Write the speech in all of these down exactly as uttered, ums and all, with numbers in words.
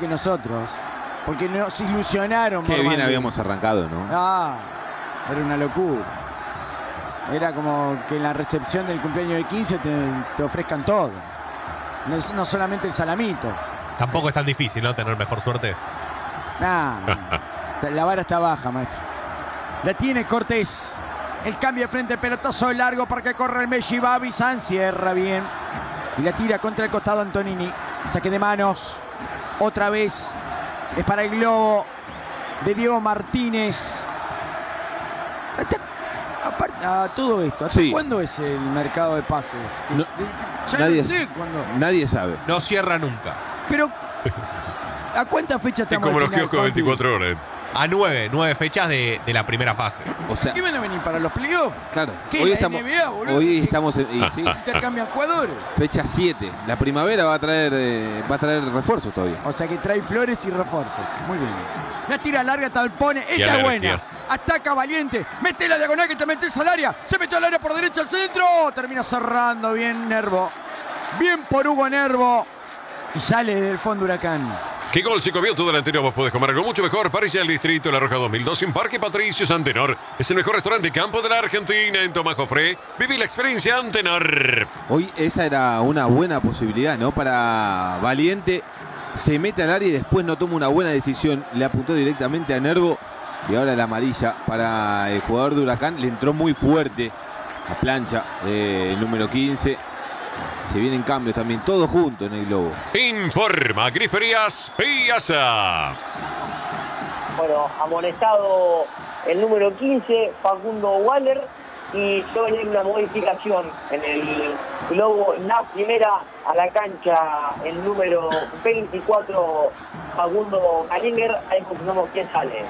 que nosotros. Porque nos ilusionaron. Qué Mormandi. bien habíamos arrancado, ¿no? Ah, era una locura. Era como que en la recepción del cumpleaños de quince te, te ofrezcan todo. No, no solamente el salamito. Tampoco es tan difícil, ¿no? Tener mejor suerte. Nah, la vara está baja, maestro. La tiene Cortés. El cambio de frente, el pelotazo largo para que corra el Messi. Va Bizán, cierra bien. Y la tira contra el costado Antonini. Saque de manos. Otra vez. Es para el globo de Diego Martínez. Hasta, aparte, a todo esto, ¿hasta Sí. cuándo es el mercado de pases? No, ya nadie, no sé cuándo. nadie sabe. No cierra nunca. Pero, ¿a cuántas fechas Es estamos? como al los final, kioscos Conti? veinticuatro horas. A nueve, nueve fechas de, de la primera fase. O sea, ¿Qué van a venir para los playoffs? claro, ¿Qué, hoy la estamos, N B A, boludo? hoy ¿Qué? estamos en, y sí, Intercambian jugadores. fecha siete. La primavera va a traer eh, va a traer refuerzos todavía. O sea que trae flores y refuerzos. Muy bien. La tira larga, talpone. Y Esta es buena. alergias. Ataca Valiente. Mete la diagonal que te metes al área. Se metió al área por derecha al centro. Termina cerrando bien Nervo. Bien por Hugo Nervo. Y sale del fondo Huracán. ¿Qué gol se comió tu delantero? Vos podés comer algo mucho mejor. Parece el distrito La Roja dos mil dos en Parque Patricio Antenor. Es el mejor restaurante de campo de la Argentina en Tomás Jofré. Viví la experiencia Antenor. Hoy esa era una buena posibilidad, ¿no? Para Valiente. Se mete al área y después no toma una buena decisión. Le apuntó directamente a Nervo. Y ahora la amarilla para el jugador de Huracán. Le entró muy fuerte a plancha eh, el número quince. Se vienen cambios también, todos juntos en el globo. Informa Griferías Piazza. Bueno, amonestado el número quince, Facundo Waller, y yo venía una modificación en el globo, la primera a la cancha, el número veinticuatro, Facundo Kalinger. Ahí confirmamos quién sale.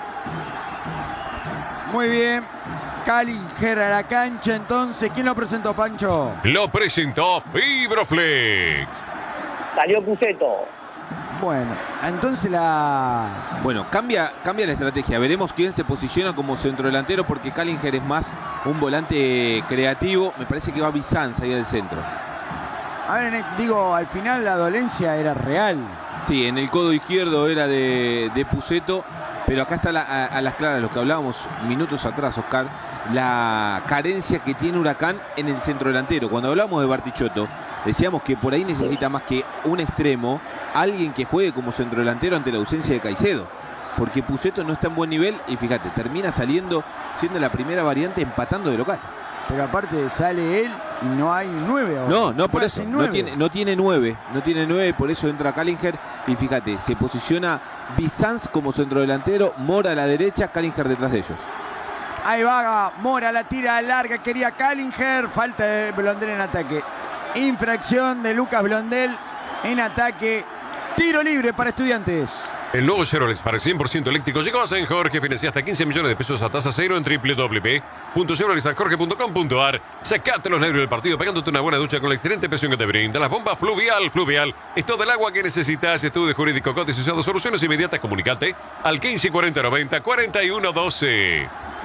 Muy bien. Kalinger a la cancha entonces. ¿Quién lo presentó, Pancho? Lo presentó Fibroflex. Salió Puceto. Bueno, entonces la... Bueno, cambia, cambia la estrategia. Veremos quién se posiciona como centrodelantero porque Kalinger es más un volante creativo. Me parece que va Bizanz ahí al centro. A ver, digo, al final la dolencia era real. Sí, en el codo izquierdo era de, de Puceto. Pero acá está la, a, a las claras lo que hablábamos minutos atrás, Oscar. La carencia que tiene Huracán en el centro delantero. Cuando hablamos de Bartichotto, decíamos que por ahí necesita más que un extremo, alguien que juegue como centrodelantero ante la ausencia de Caicedo. Porque Puceto no está en buen nivel y fíjate, termina saliendo, siendo la primera variante, empatando de local. Pero aparte sale él y no hay nueve ahora. No, no, por Juega eso. sin No nueve. tiene, no tiene nueve. No tiene nueve, por eso entra Kalinger. Y fíjate, se posiciona Bizanz como centrodelantero, Mora a la derecha, Kalinger detrás de ellos. Ahí va Mora, la tira larga, quería Kalinger. Falta de Blondel en ataque. Infracción de Lucas Blondel en ataque. Tiro libre para Estudiantes. El nuevo Chevrolet Spark cien por ciento eléctrico llegó a San Jorge. Financia hasta quince millones de pesos a tasa cero en doble u doble u doble u punto chevrolet san jorge punto com punto a r. Sacate los nervios del partido pegándote una buena ducha con la excelente presión que te brinda. Las bombas Fluvial. Fluvial es todo el agua que necesitas. Estudio jurídico cotizado. Soluciones inmediatas. Comunicate al quince cuarenta noventa cuarenta y uno doce.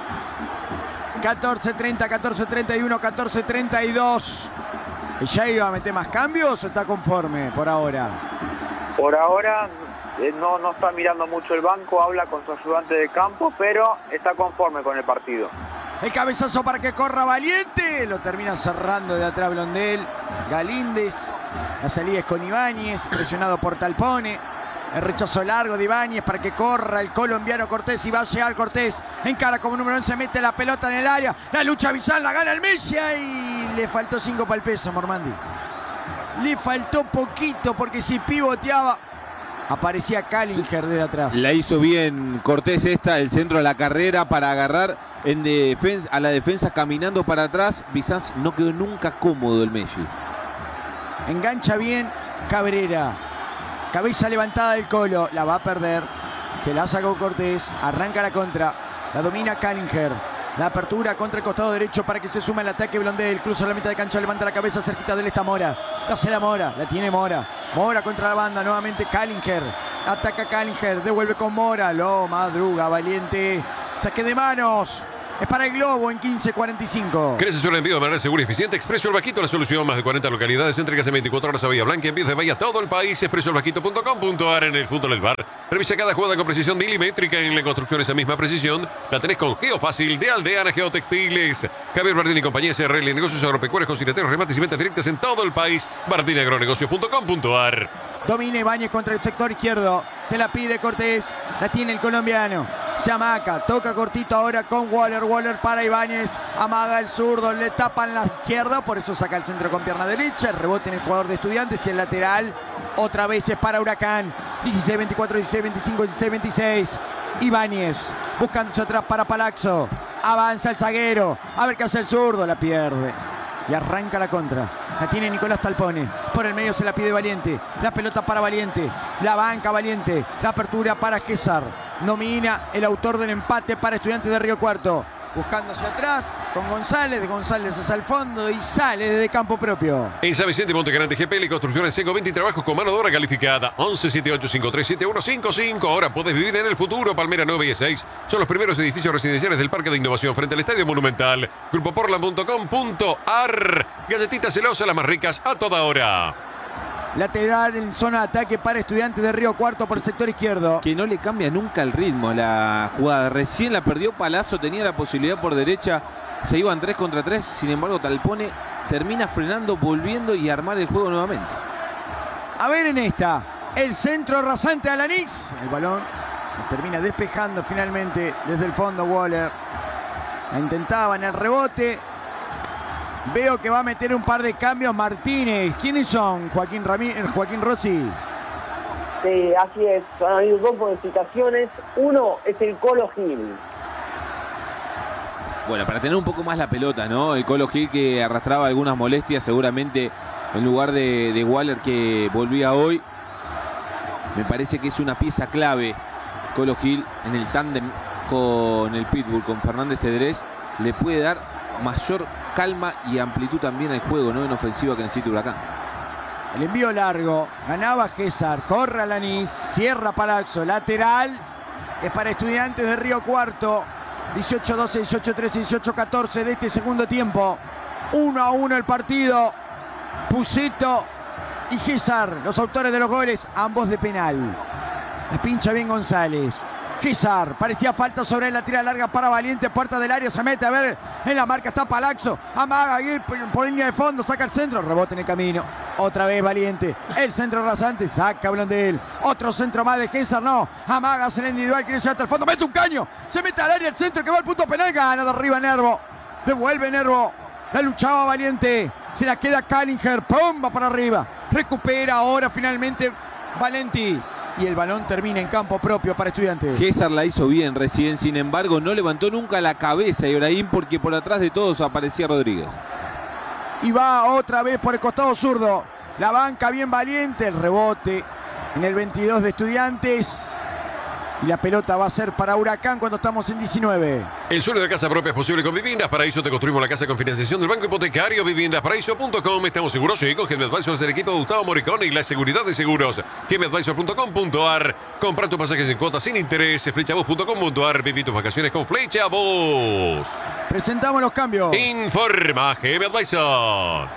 catorce treinta, catorce treinta y uno, catorce treinta y dos. ¿Ya iba a meter más cambios o está conforme por ahora? Por ahora eh, no, no está mirando mucho el banco, habla con su ayudante de campo, pero está conforme con el partido. El cabezazo para que corra Valiente. Lo termina cerrando de atrás Blondel. Galíndez. La salida es con Ibáñez, presionado por Talpone. El rechazo largo de Ibáñez para que corra el colombiano Cortés y va a llegar Cortés. Encara como número once, mete la pelota en el área. La lucha Bizán, la gana el Messi y le faltó cinco para el peso, Mormandi. Le faltó poquito porque si pivoteaba aparecía Kalinger desde atrás. La hizo bien Cortés esta, el centro de la carrera para agarrar en defensa, a la defensa caminando para atrás. Bizanz no quedó nunca cómodo el Messi. Engancha bien Cabrera. Cabeza levantada del Colo. La va a perder. Se la sacó Cortés. Arranca la contra. La domina Kalinger. La apertura contra el costado derecho para que se suma el ataque Blondel. Cruza la mitad de cancha. Levanta la cabeza cerquita de él está Mora. Hace la Mora. La tiene Mora. Mora contra la banda. Nuevamente Kalinger. Ataca Kalinger. Devuelve con Mora. Lo madruga Valiente. Saque de manos. Es para el Globo en quince cuarenta y cinco. ¿Querés hacer un envío de manera segura y eficiente? Expreso El Vaquito, la solución. Más de cuarenta localidades, entregas en veinticuatro horas a Bahía Blanca, envíos de Bahía a todo el país. expreso el vaquito punto com punto a r. En el fútbol del bar. Revisa cada jugada con precisión milimétrica. En la construcción esa misma precisión la tenés con Geofácil de Aldeana Geotextiles. Javier Bardini y compañía S R L, negocios agropecuarios, conciliatorios, remates y ventas directas en todo el país. bardini agronegocios punto com punto a r. Domina Ibáñez contra el sector izquierdo. Se la pide Cortés. La tiene el colombiano. Se amaca. Toca cortito ahora con Waller. Waller para Ibáñez. Amaga el zurdo. Le tapan la izquierda. Por eso saca el centro con pierna derecha. El rebote en el jugador de Estudiantes y el lateral. Otra vez es para Huracán. dieciséis veinticuatro, dieciséis veinticinco, dieciséis veintiséis. Ibáñez. Buscándose atrás para Palazzo. Avanza el zaguero. A ver qué hace el zurdo. La pierde. Y arranca la contra. La tiene Nicolás Talpone. Por el medio se la pide Valiente. La pelota para Valiente. La banca Valiente. La apertura para César. Domina el autor del empate para Estudiantes de Río Cuarto. Buscando hacia atrás con González. De González hacia el fondo y sale desde campo propio. En San Vicente Montegrande G P L, construcciones Seco veinte y trabajos con mano de obra calificada. once setenta y ocho cincuenta y tres setenta y uno cincuenta y cinco. Ahora podés vivir en el futuro. Palmera nueve y seis. Son los primeros edificios residenciales del Parque de Innovación frente al Estadio Monumental. grupo portland punto com punto a r. Galletitas celosas, las más ricas a toda hora. Lateral en zona de ataque para Estudiantes de Río Cuarto por el sector izquierdo. Que no le cambia nunca el ritmo a la jugada. Recién la perdió Palazzo, tenía la posibilidad por derecha. Se iban tres contra tres. Sin embargo, Talpone termina frenando, volviendo y armar el juego nuevamente. A ver en esta. El centro rasante a Alanís. El balón termina despejando finalmente desde el fondo Waller. La intentaba en el rebote. Veo que va a meter un par de cambios Martínez. ¿Quiénes son? Joaquín Ramírez, Joaquín Rossi. Sí, así es. Han habido dos modificaciones. Uno es el Colo Gil. Bueno, para tener un poco más la pelota, ¿no? El Colo Gil que arrastraba algunas molestias seguramente en lugar de, de Waller que volvía hoy. Me parece que es una pieza clave Colo Gil en el tándem con el Pitbull, con Fernández Cedrés. Le puede dar mayor calma y amplitud también al juego, ¿no? En ofensiva que necesita Huracán. El envío largo. Ganaba César. Corre Alanís. Cierra Palazzo. Lateral. Es para Estudiantes de Río Cuarto. dieciocho doce, dieciocho trece, dieciocho catorce de este segundo tiempo. uno a uno el partido. Puceto y César, los autores de los goles, ambos de penal. La pincha bien González. César, parecía falta sobre él, la tira larga para Valiente, puerta del área, se mete, a ver, en la marca está Palazzo, amaga aquí por línea de fondo, saca el centro, rebote en el camino, otra vez Valiente, el centro rasante, saca Blondel, otro centro más de César, no, amaga, hace el individual, quiere llegar hasta el fondo, mete un caño, se mete al área el centro que va al punto penal, gana de arriba Nervo, devuelve Nervo, la luchaba Valiente, se la queda Callinger, pum, va para arriba, recupera ahora finalmente Valenti. Y el balón termina en campo propio para Estudiantes. César la hizo bien recién, sin embargo no levantó nunca la cabeza Ibrahim porque por atrás de todos aparecía Rodríguez. Y va otra vez por el costado zurdo. La banca bien Valiente, el rebote en el veintidós de Estudiantes. Y la pelota va a ser para Huracán cuando estamos en diecinueve. El sueño de casa propia es posible con Viviendas Paraíso. Te construimos la casa con financiación del Banco Hipotecario. Viviendas Paraíso punto com. Estamos seguros, sí, con G M Advisors del equipo de Gustavo Moricone y la seguridad de seguros. G M Advisors punto com punto a r. Compra tus pasajes en cuotas sin interés. Flechabus punto com punto a r. Viví tus vacaciones con Flechabus. Presentamos los cambios. Informa G M Advisors.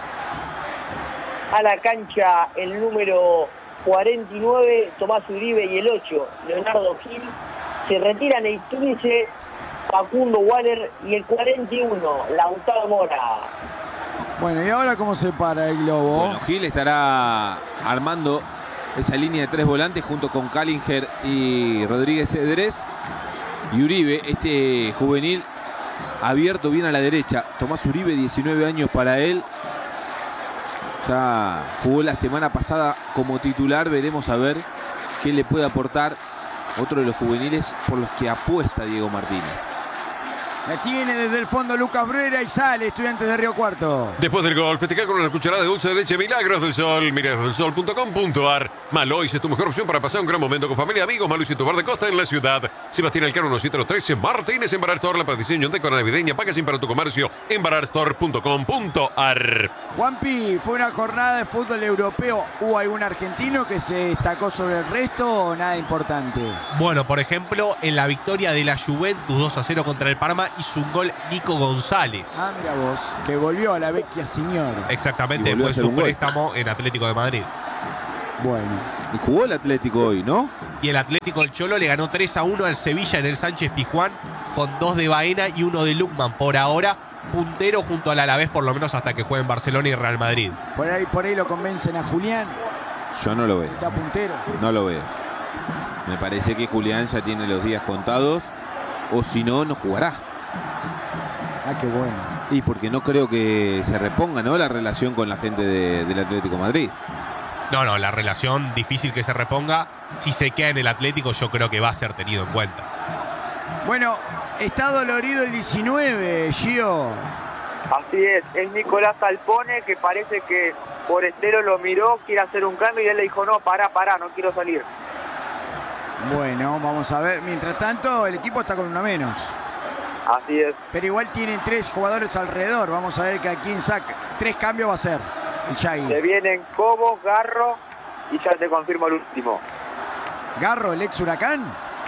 A la cancha el número cuarenta y nueve, Tomás Uribe, y el ocho, Leonardo Gil. Se retiran el quince, Facundo Waller, y el cuarenta y uno, Lautaro Mora. Bueno, ¿y ahora cómo se para el globo? Bueno, Gil estará armando esa línea de tres volantes junto con Callinger y Rodríguez Cedrés. Y Uribe, este juvenil, abierto bien a la derecha. Tomás Uribe, diecinueve años para él. Ya jugó la semana pasada como titular. Veremos a ver qué le puede aportar otro de los juveniles por los que apuesta Diego Martínez. La tiene desde el fondo Lucas Bruera y sale Estudiantes de Río Cuarto. Después del gol, festejar con una cucharada de dulce de leche Milagros del Sol. Milagros del Sol punto com punto a r. Malois es tu mejor opción para pasar un gran momento con familia y amigos. Malois y tu bar de costa en la ciudad. Sebastián Elcano ciento trece, Martínez en Barar Store, la diseño de navideña. Paga sin para tu comercio en barar store punto com punto ar. Juanpi, ¿fue una jornada de fútbol europeo? ¿Hubo algún argentino que se destacó sobre el resto o nada importante? Bueno, por ejemplo, en la victoria de la Juventus dos a cero contra el Parma hizo un gol Nico González. Ah, mira vos, que volvió a la vecchia señora. Exactamente, Y volvió a después hacer su un gol. préstamo en Atlético de Madrid. Bueno, Y jugó el Atlético hoy, ¿no? Y el Atlético del Cholo le ganó tres a uno al Sevilla en el Sánchez Pizjuán con dos de Baena y uno de Lukman. Por ahora, puntero junto al Alavés, por lo menos hasta que jueguen Barcelona y Real Madrid. por ahí, por ahí lo convencen a Julián, Yo no lo veo. está puntero. No lo veo. Me parece que Julián ya tiene los días contados. O si no, no jugará. Ah, qué bueno. Y porque no creo que se reponga, ¿no?, la relación con la gente de- del Atlético de Madrid. No, no, la relación difícil que se reponga. Si se queda en el Atlético, yo creo que va a ser tenido en cuenta. Bueno, está dolorido el diecinueve, Gio. Así es, es Nicolás Alpone, que parece que Forestero lo miró, quiere hacer un cambio y él le dijo, no, pará, pará, no quiero salir. Bueno, vamos a ver. Mientras tanto, el equipo está con una menos. Así es. Pero igual tienen tres jugadores alrededor. Vamos a ver que a quién saca. Tres cambios va a ser el Se Chagui. vienen Cobos, Garro y ya te confirmo el último. Garro, el ex Huracán.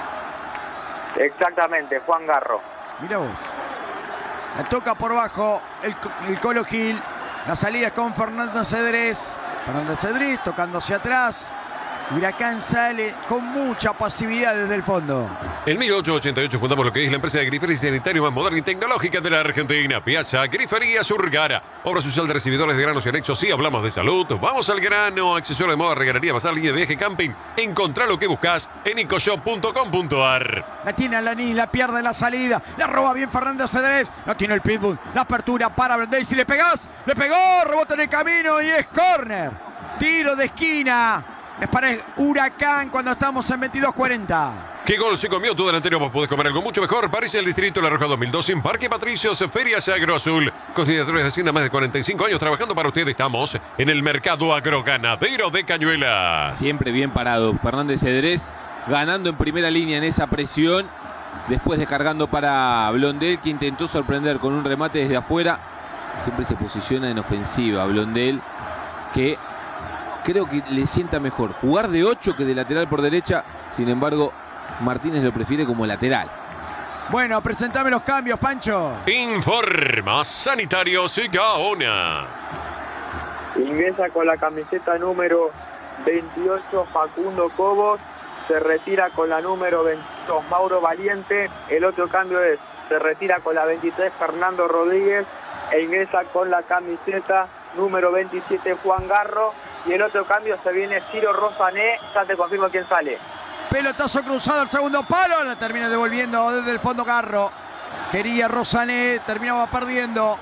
Exactamente, Juan Garro. Mira vos. La toca por bajo el, Co- el Colo Gil. La salida es con Fernando Cedrés. Fernando Cedrés tocando hacia atrás. Huracán sale con mucha pasividad desde el fondo. En mil ochocientos ochenta y ocho fundamos lo que es la empresa de grifería sanitario más moderna y tecnológica de la Argentina. Piazza Grifería Surgara. Obra social de recibidores de granos y anexos. Sí, hablamos de salud. Vamos al grano. Accesorio de moda, regarería, basar, línea de viaje, camping. Encontrá lo que buscas en icoshop punto com punto ar. La tiene Alaní, la pierde la salida. La roba bien Fernando Cedrés. No tiene el pitbull. La apertura para Blondel. Si le pegás, le pegó. Rebota en el camino y es córner. Tiro de esquina. Es para el Huracán cuando estamos en veintidós cuarenta. ¿Qué gol se comió tu delantero? Vos podés comer algo mucho mejor. Parece el Distrito La Roja dos mil dos en Parque Patricios, Ferias Agro Azul. Constituidores de Hacienda, más de cuarenta y cinco años trabajando para ustedes. Estamos en el mercado agroganadero de Cañuelas. Siempre bien parado. Fernández Cedrés ganando en primera línea en esa presión. Después descargando para Blondel, que intentó sorprender con un remate desde afuera. Siempre se posiciona en ofensiva Blondel, que creo que le sienta mejor jugar de ocho que de lateral por derecha. Sin embargo, Martínez lo prefiere como lateral. Bueno, presentame los cambios, Pancho. Informa Sanitarios y Gaona. Ingresa con la camiseta número veintiocho Facundo Cobos. Se retira con la número veintidós Mauro Valiente. El otro cambio es, se retira con la veintitrés Fernando Rodríguez. E ingresa con la camiseta número veintisiete Juan Garro. Y el otro cambio se viene Ciro Rosané. Ya te confirmo quién sale. Pelotazo cruzado al segundo palo. La termina devolviendo desde el fondo Garro. Quería Rosané. Terminaba perdiendo.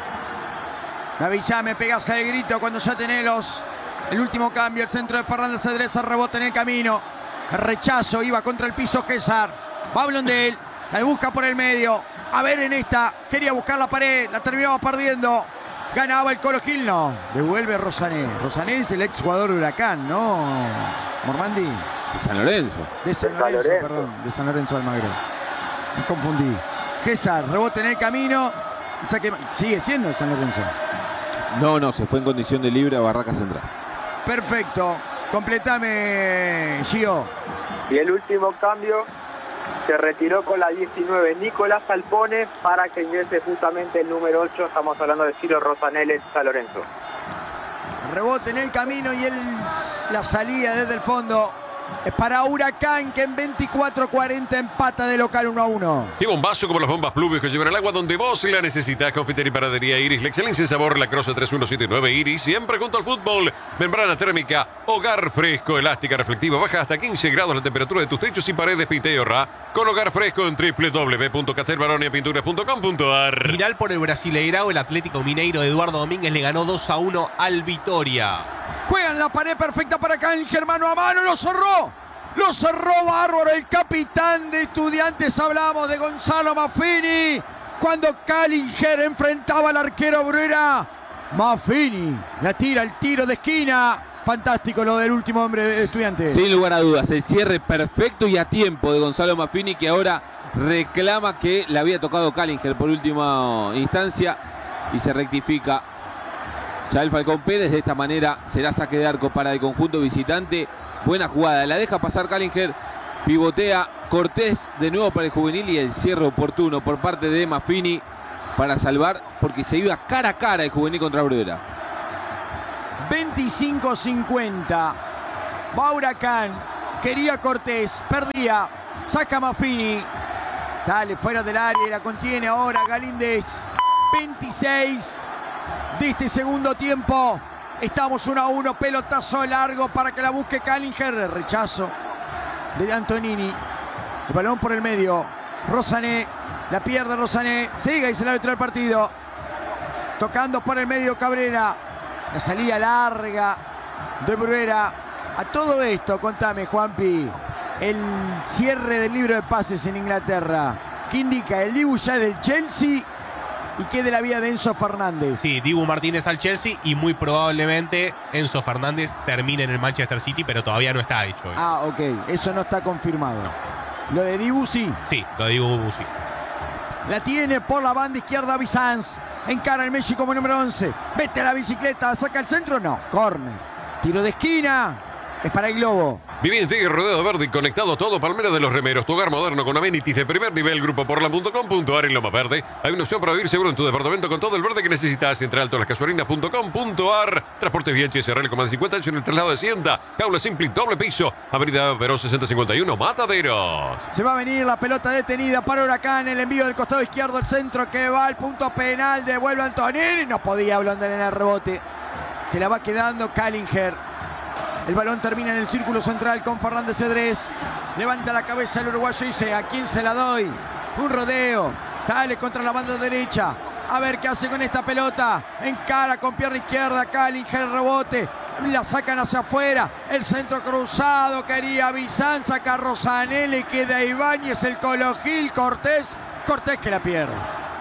Avísame, pegás el grito cuando ya tenés los, el último cambio. El centro de Fernández Cedrés, rebota en el camino. El rechazo iba contra el piso César. Va Blondel. La busca por el medio. A ver en esta. Quería buscar la pared. La terminaba perdiendo. Ganaba el Colo Gil, no. Devuelve Rosané. Rosané es el ex jugador de Huracán, ¿no? Mormandi. De San Lorenzo. De San De San Lorenzo, Lorenzo. perdón. De San Lorenzo de Almagro. Me confundí. César, rebote en el camino. Saque- sigue siendo de San Lorenzo. No, no, se fue en condición de libre a Barraca Central. Perfecto. Completame, Gio. Y el último cambio, se retiró con la diecinueve Nicolás Alpone para que ingrese justamente el número ocho. Estamos hablando de Ciro Rosanelli, San Lorenzo. Rebote en el camino y el, la salida desde el fondo es para Huracán, que en veinticuatro cuarenta empata de local uno a uno. Y bombazo como las bombas Pluvios que llevan el agua donde vos la necesitas. Confitería y panadería Iris, la excelencia en sabor, la Croce tres uno siete nueve Iris, siempre junto al fútbol. Membrana térmica, hogar fresco, elástica, reflectiva, baja hasta quince grados la temperatura de tus techos y paredes. Pinta y ahorra con hogar fresco en doble u doble u doble u punto castelbaronia pinturas punto com punto ar. Final por el Brasileirao, el Atlético Mineiro de Eduardo Domínguez le ganó dos a uno al Vitoria. Juegan la pared perfecta para acá el Germano a mano, lo cerró. Lo cerró bárbaro el capitán de Estudiantes. Hablamos de Gonzalo Maffini. Cuando Callinger enfrentaba al arquero Bruera. Maffini la tira el tiro de esquina. fantástico lo del último hombre de Estudiantes. Sin lugar a dudas, el cierre perfecto y a tiempo de Gonzalo Maffini, que ahora reclama que le había tocado Kallinger por última instancia y se rectifica. Ya el Falcón Pérez, de esta manera será saque de arco para el conjunto visitante. Buena jugada, la deja pasar Kallinger, pivotea Cortés de nuevo para el juvenil y el cierre oportuno por parte de Maffini para salvar, porque se iba cara a cara el juvenil contra Bruera. veinticinco cincuenta. Va Huracán. Quería Cortés. Perdía. Saca Maffini. Sale fuera del área y la contiene ahora Galíndez. veintiséis de este segundo tiempo. Estamos uno a uno. Pelotazo largo para que la busque Kallinger. El rechazo de Antonini. El balón por el medio. Rosané. La pierde Rosané. Sigue y se la árbitro del partido. Tocando por el medio Cabrera. La salida larga de Bruera. A todo esto, contame, Juanpi, el cierre del libro de pases en Inglaterra. ¿Qué indica? El Dibu ya del Chelsea y qué de la vida de Enzo Fernández. Sí, Dibu Martínez al Chelsea y muy probablemente Enzo Fernández termine en el Manchester City, pero todavía no está hecho. Eso. Ah, ok. Eso no está confirmado. Lo de Dibu sí. Sí, lo de Dibu sí. La tiene por la banda izquierda Bizanz. Encara el Messi como número once. Mete a la bicicleta. ¿Saca el centro? No. Corner. Tiro de esquina. Es para el Globo. Viviente y rodeado verde y conectado todo. Palmera de los Remeros, tu hogar moderno con amenities de primer nivel. Grupo Portland punto com punto ar en Loma Verde. Hay una opción para vivir seguro en tu departamento con todo el verde que necesitas. Entre Alto Las Casuarinas punto com punto ar. Transportes Bianchi S R L con más de cincuenta años en el traslado de Hacienda. Jaula Simpli, doble piso. Avenida Verón sesenta cincuenta y uno, Mataderos. Se va a venir la pelota detenida para Huracán. El envío del costado izquierdo al centro que va al punto penal. Devuelve a Antonini. No podía Blondel en el rebote. Se la va quedando Kallinger. El balón termina en el círculo central con Fernández Cedrés. Levanta la cabeza el uruguayo y dice: ¿a quién se la doy? Un rodeo. Sale contra la banda derecha. A ver qué hace con esta pelota. Encara con pierna izquierda. Kallinger, el rebote. La sacan hacia afuera. El centro cruzado. Quería Bizanz. Saca Rosané. Le queda Ibáñez. El Colo Gil. Cortés. Cortés que la pierde.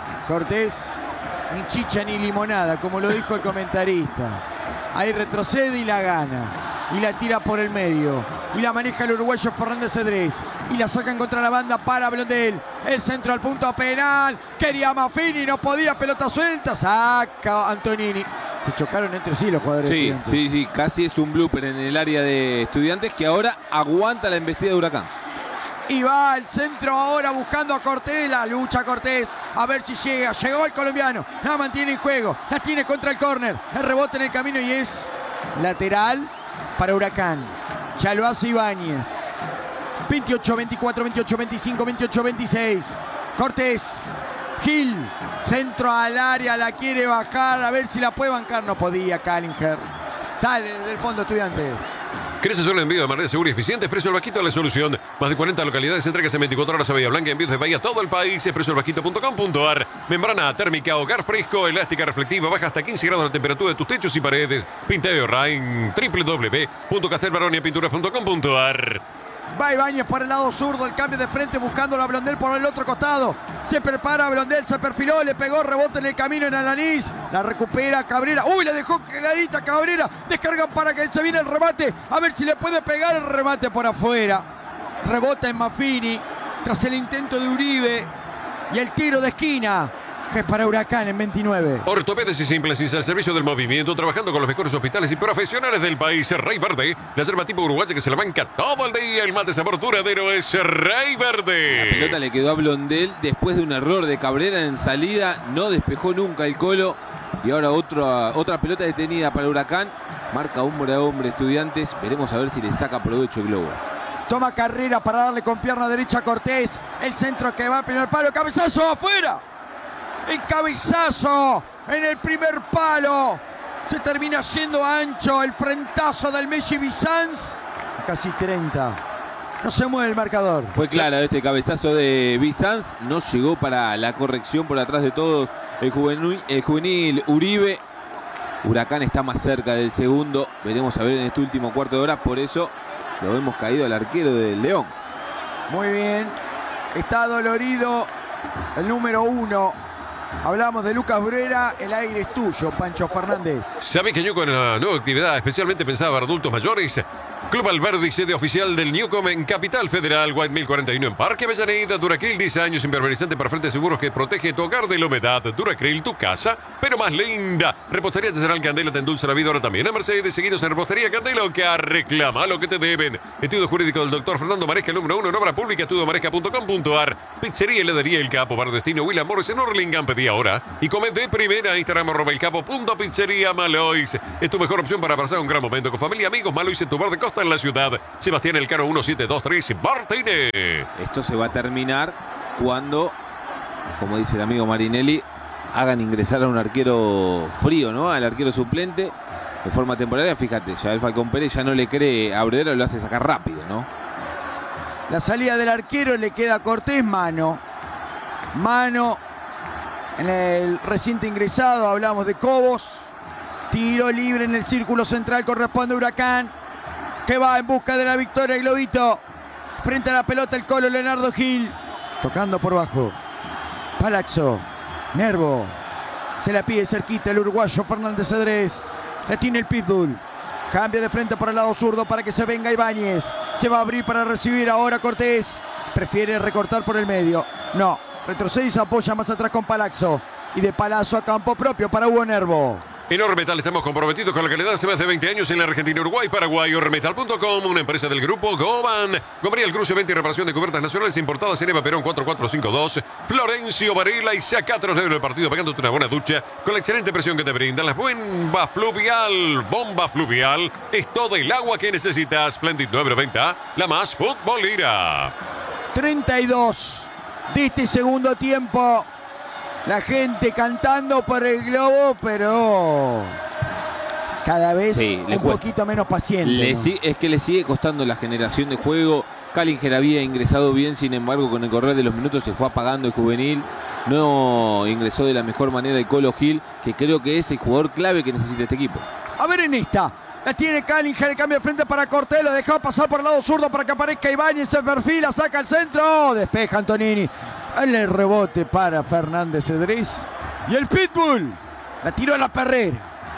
Cortés. Ni chicha ni limonada, como lo dijo el comentarista. Ahí retrocede y la gana. Y la tira por el medio. Y la maneja el uruguayo Fernández Cedrés. Y la sacan contra la banda para Blondel. El centro al punto penal. Quería Maffini, no podía, pelota suelta. Saca Antonini. Se chocaron entre sí los jugadores. Sí, sí, sí. Casi es un blooper en el área de Estudiantes que ahora aguanta la embestida de Huracán. Y va al centro ahora buscando a Cortés. La lucha Cortés. A ver si llega. Llegó el colombiano. La mantiene en juego. La tiene contra el córner. El rebote en el camino y es lateral para Huracán. Ya lo hace Ibáñez. veintiocho veinticuatro, veintiocho veinticinco, veintiocho veintiséis. Cortés. Gil. Centro al área. La quiere bajar. A ver si la puede bancar. No podía Kallinger. Sale del fondo Estudiantes. ¿Creces un envío de manera segura y eficiente? Expreso El Vaquito, la solución. Más de cuarenta localidades, entregas en veinticuatro horas a Bahía Blanca, envíos de Bahía a todo el país. expreso el vaquito punto com punto ar. Membrana térmica, hogar fresco, elástica reflectiva, baja hasta quince grados la temperatura de tus techos y paredes. Pinta de Orrain, w w w punto castelbaronia pinturas punto com punto ar. Va Ibáñez por el lado zurdo, el cambio de frente buscando a Blondel por el otro costado. Se prepara Blondel, se perfiló, le pegó, rebote en el camino en Alanís. La recupera Cabrera. Uy, le dejó clarita Cabrera. Descargan para que se viene el remate. A ver si le puede pegar el remate por afuera. Rebota en Maffini tras el intento de Uribe. Y el tiro de esquina, que es para Huracán en veintinueve. Ortopedas y implantes al servicio del movimiento, trabajando con los mejores hospitales y profesionales del país. Rey Verde, la selva tipo uruguaya que se la banca todo el día. El mate sabor duradero es Rey Verde. La pelota le quedó a Blondel después de un error de Cabrera en salida. No despejó nunca el Colo. Y ahora otra, otra pelota detenida para Huracán. Marca hombre a hombre Estudiantes. Veremos a ver si le saca provecho el Globo. Toma carrera para darle con pierna derecha a Cortés. El centro que va al primer palo. Cabezazo afuera. El cabezazo en el primer palo. Se termina yendo ancho el frentazo del Messi Bizanz. Casi treinta. No se mueve el marcador. Fue claro este cabezazo de Bizanz. No llegó para la corrección por atrás de todos el juvenil, el juvenil Uribe. Huracán está más cerca del segundo. Veremos a ver en este último cuarto de hora. Por eso lo hemos caído al arquero del León. Muy bien. Está dolorido el número uno Hablamos de Lucas Brera, el aire es tuyo, Pancho Fernández. ¿Sabe que Newcom en la nueva actividad especialmente pensada para adultos mayores? Club Alberdi, sede oficial del Newcom en Capital Federal, White Mill cuarenta y uno en Parque Avellaneda. Duracril, diez años, impermeabilizante para frentes seguros que protege tu hogar de la humedad. Duracril, tu casa, pero más linda. Repostería Artesanal Candela te endulza la vida ahora también. A Mercedes, seguidos en Repostería Candela, que reclama lo que te deben. Estudio jurídico del doctor Fernando Maresca, número uno en obra pública, estudio maresca punto com punto ar. Pizzería Heladería El Capo, para destino William Morris en Orlingham, pedí ahora. Y come de primera, Instagram arroba el capo punto pizzería Malois. Es tu mejor opción para pasar un gran momento con familia, amigos. Malois en tu bar de costa en la ciudad. Sebastián Elcano, uno siete dos tres, Martínez. Esto se va a terminar cuando, como dice el amigo Marinelli, hagan ingresar a un arquero frío, ¿no? Al arquero suplente de forma temporaria. Fíjate, ya el Falcón Pérez ya no le cree a Bredero, lo hace sacar rápido, ¿no? La salida del arquero, le queda a Cortés, mano. Mano en el recinto ingresado, hablamos de Cobos. Tiro libre en el círculo central, corresponde a Huracán, que va en busca de la victoria. Globito, frente a la pelota el Colo Leonardo Gil, tocando por bajo. Palazzo, Nervo, se la pide cerquita el uruguayo Fernández Cedrés. La tiene el Pitbull, cambia de frente por el lado zurdo para que se venga Ibáñez. Se va a abrir para recibir ahora Cortés, prefiere recortar por el medio. No, retrocede y se apoya más atrás con Palazzo. Y de Palazzo a campo propio para Hugo Nervo. En Ormetal estamos comprometidos con la calidad hace más de veinte años en la Argentina, Uruguay, Paraguay. Ormetal punto com, una empresa del grupo Goban. Gomería El Cruce, venta y reparación de cubiertas nacionales importadas en Eva Perón cuatro cuatro cinco dos. Florencio Varela, y sacate los negros del partido pagándote una buena ducha con la excelente presión que te brindan las bombas fluvial. Bomba fluvial es todo el agua que necesitas. Splendid nueve noventa, la más futbolera. treinta y dos de este segundo tiempo. La gente cantando por el globo, pero cada vez sí, un cuesta. poquito menos paciente. Le ¿no? si, es que le sigue costando la generación de juego. Callinger había ingresado bien, sin embargo, con el correr de los minutos se fue apagando el juvenil. No ingresó de la mejor manera el Colo Gil, que creo que es el jugador clave que necesita este equipo. A ver en esta. La tiene Callinger, el cambio de frente para Cortés, lo dejó pasar por el lado zurdo para que aparezca Ibáñez, se perfila, saca el centro, despeja Antonini. El rebote para Fernández Cedrés. Y el Pitbull la tiró a la perrera.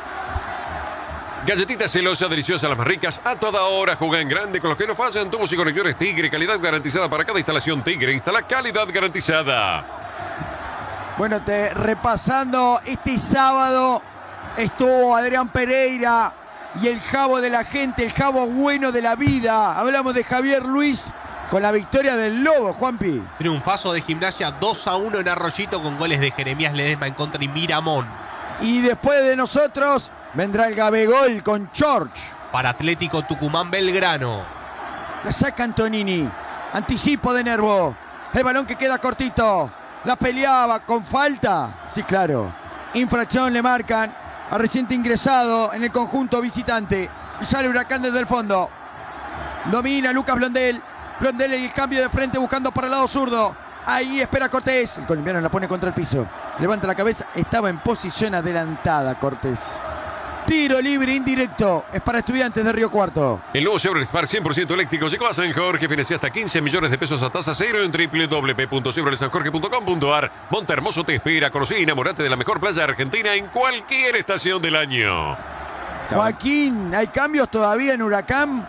Galletitas celosas, deliciosas, las más ricas, a toda hora. Juega en grande con los que no fallan. Tubos y conexiones Tigre, calidad garantizada para cada instalación Tigre. Instala calidad garantizada. Bueno, te, repasando este sábado estuvo Adrián Pereira y el jabo de la gente, el jabo bueno de la vida. Hablamos de Javier Luis con la victoria del Lobo, Juanpi. Triunfazo de Gimnasia dos a uno en Arroyito con goles de Jeremías Ledesma en contra y Miramón. Y después de nosotros vendrá el Gabegol con George. Para Atlético Tucumán Belgrano. La saca Antonini. Anticipo de Nervo. El balón que queda cortito. La peleaba con falta. Sí, claro. Infracción le marcan a reciente ingresado en el conjunto visitante. Y sale Huracán desde el fondo. Domina Lucas Blondel. Blondel el cambio de frente buscando para el lado zurdo. Ahí espera Cortés. El colombiano la pone contra el piso. Levanta la cabeza. Estaba en posición adelantada Cortés. Tiro libre indirecto. Es para Estudiantes de Río Cuarto. El nuevo Chevrolet Spark cien por ciento eléctrico llegó a San Jorge. Financia hasta quince millones de pesos a tasa cero en doble u doble u doble u punto chevrolet san jorge punto com punto ar. Monte Hermoso te espera. Conocí y enamorate de la mejor playa argentina en cualquier estación del año. Joaquín, ¿hay cambios todavía en Huracán?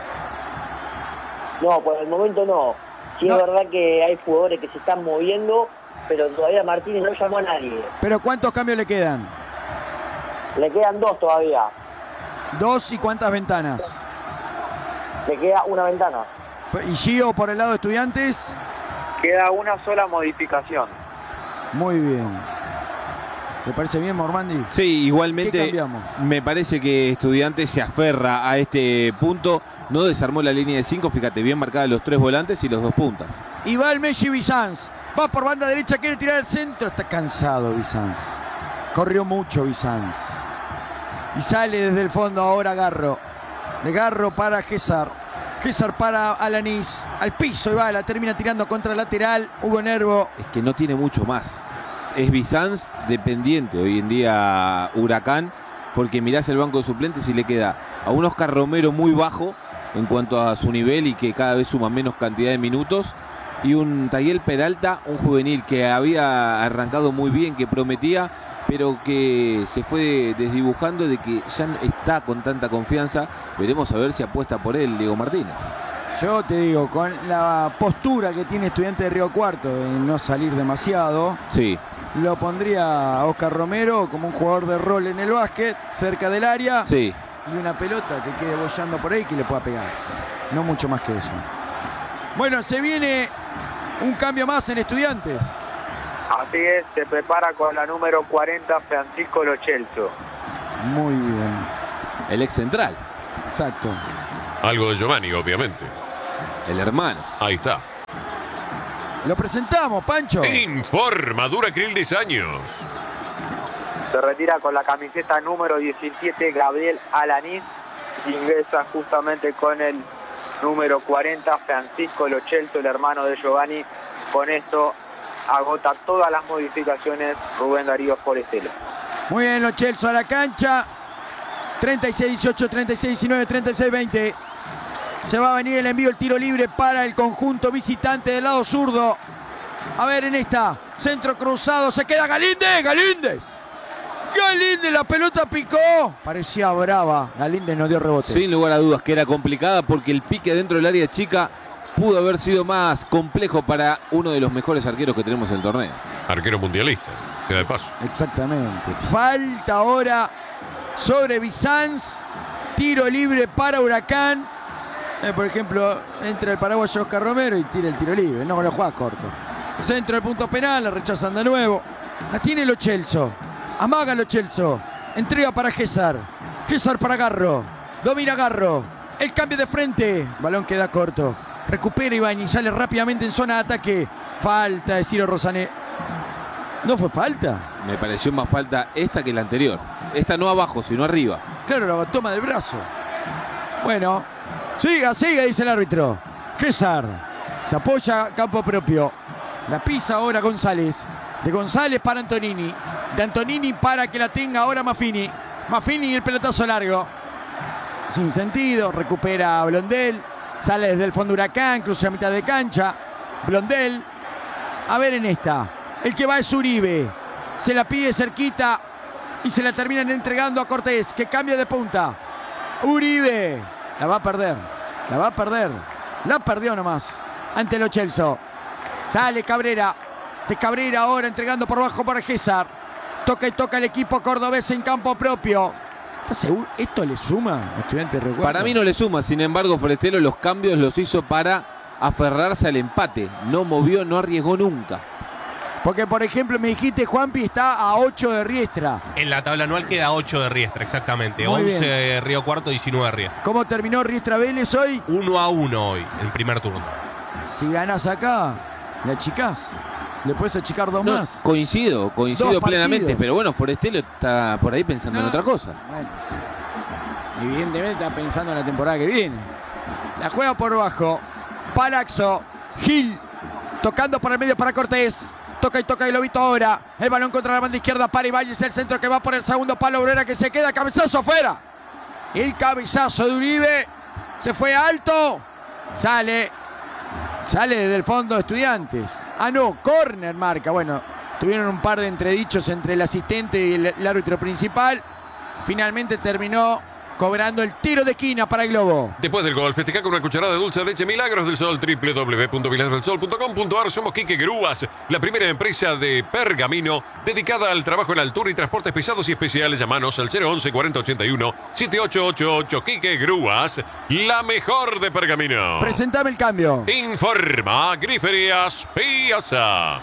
No, por el momento no. Sí No. es verdad que hay jugadores que se están moviendo, pero todavía Martínez no llamó a nadie. ¿Pero cuántos cambios le quedan? Le quedan dos todavía. ¿Dos y cuántas ventanas? Le queda una ventana. ¿Y Gio por el lado de Estudiantes? Queda una sola modificación. Muy bien. ¿Le parece bien, Mormandi? Sí, ¿Qué igualmente cambiamos? me parece que Estudiantes se aferra a este punto. No desarmó la línea de cinco, fíjate, bien marcada los tres volantes y los dos puntas. Y va el Messi Bizanz. Va por banda derecha, quiere tirar al centro. Está cansado Bizanz. Corrió mucho Bizanz. Y sale desde el fondo ahora Garro. De Garro para Gésar. Gésar para Alanis. Al piso y va, la termina tirando contra el lateral. Hugo Nervo. Es que no tiene mucho más. Es Bizanz dependiente hoy en día Huracán, porque mirás el banco de suplentes y le queda a un Oscar Romero muy bajo en cuanto a su nivel y que cada vez suma menos cantidad de minutos. y un Tayel Peralta, un juvenil que había arrancado muy bien, que prometía, pero que se fue desdibujando de que ya no está con tanta confianza. Veremos a ver si apuesta por él Diego Martínez. Yo te digo, con la postura que tiene Estudiante de Río Cuarto de no salir demasiado, Sí. lo pondría a Oscar Romero como un jugador de rol en el básquet, cerca del área, Sí. y una pelota que quede bollando por ahí que le pueda pegar. No mucho más que eso. Bueno, se viene un cambio más en Estudiantes. Así es, se prepara con la número cuarenta Francisco Lo Celso. Muy bien, El ex central, exacto. Algo de Giovanni, obviamente. el hermano. Ahí está. Lo presentamos, Pancho. Informa Duracril diez años. Se retira con la camiseta número diecisiete Gabriel Alanís. Ingresa justamente con el número cuarenta Francisco Lo Celso, el hermano de Giovanni. Con esto agota todas las modificaciones Rubén Darío Forestelo. Muy bien, Lo Celso a la cancha. treinta y seis dieciocho, treinta y seis diecinueve, treinta y seis veinte. Se va a venir el envío, el tiro libre para el conjunto visitante del lado zurdo. A ver en esta. Centro cruzado. Se queda Galíndez. Galíndez. Galíndez, la pelota picó. Parecía brava. Galíndez no dio rebote. Sin lugar a dudas que era complicada porque el pique dentro del área chica pudo haber sido más complejo para uno de los mejores arqueros que tenemos en el torneo. Arquero mundialista, sea de paso. Exactamente. Falta ahora sobre Bizanz. Tiro libre para Huracán. Eh, por ejemplo, entra el paraguayo Oscar Romero y tira el tiro libre. No lo juega corto. Centro del punto penal, la rechazan de nuevo. La tiene Lo Celso. Amaga Lo Celso. Entrega para Gésar. Gésar para Garro. Domina Garro. El cambio de frente. Balón queda corto. Recupera Ibáñez. Sale rápidamente en zona de ataque. Falta de Ciro Rosané. ¿No fue falta? Me pareció más falta esta que la anterior. Esta no abajo, sino arriba. Claro, la toma del brazo. Bueno, siga, siga, dice el árbitro. César se apoya a campo propio. La pisa ahora González. De González para Antonini. De Antonini para que la tenga ahora Maffini. Maffini y el pelotazo largo. Sin sentido, recupera a Blondel. Sale desde el fondo Huracán, cruza a mitad de cancha. Blondel. A ver en esta. El que va es Uribe. Se la pide cerquita. Y se la terminan entregando a Cortés, que cambia de punta. Uribe. La va a perder. La va a perder. La perdió nomás. Ante Lo Celso. Sale Cabrera. De Cabrera ahora entregando por bajo para Gésar. Toca y toca el equipo cordobés en campo propio. ¿Estás seguro? ¿Esto le suma a Estudiantes de Río Cuarto? Para mí no le suma, sin embargo, Forestelo los cambios los hizo para aferrarse al empate. No movió, no arriesgó nunca. Porque, por ejemplo, me dijiste, Juanpi está a ocho de Riestra. En la tabla anual queda ocho de Riestra, exactamente. Muy once bien. de Río Cuarto, diecinueve de Riestra. ¿Cómo terminó Riestra Vélez hoy? uno a uno hoy, en primer turno. Si ganás acá, la achicás. Le puedes achicar dos No, más. coincido, coincido Dos plenamente, partidos. pero bueno, Forestelo está por ahí pensando en No. otra cosa. Bueno, sí. Evidentemente está pensando en la temporada que viene. La juega por bajo. Palaxo. Gil. Tocando por el medio para Cortés. Toca y toca y Lobito ahora. El balón contra la banda izquierda para Ibáñez. El centro que va por el segundo palo. Obrera que se queda. Cabezazo afuera. El cabezazo de Uribe. Se fue alto. Sale. Sale desde el fondo de Estudiantes. Ah, no. Corner marca. Bueno, tuvieron un par de entredichos entre el asistente y el, el árbitro principal. Finalmente terminó cobrando el tiro de esquina para el Globo. Después del gol, festeja con una cucharada de dulce de leche Milagros del Sol, doble u doble u doble u punto milagros del sol punto com punto a r. Somos Quique Grúas, la primera empresa de pergamino dedicada al trabajo en altura y transportes pesados y especiales. Llamanos al cero once cuarenta ochenta y uno setenta y ocho ochenta y ocho. Quique Grúas, la mejor de pergamino. Presentame el cambio. Informa Griferías Piazza.